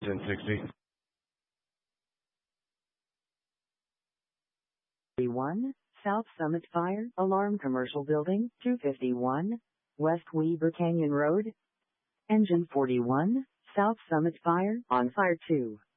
1060. 1, South Summit Fire Alarm Commercial Building, 251, West Weber Canyon Road. Engine 41, South Summit Fire, on fire 2.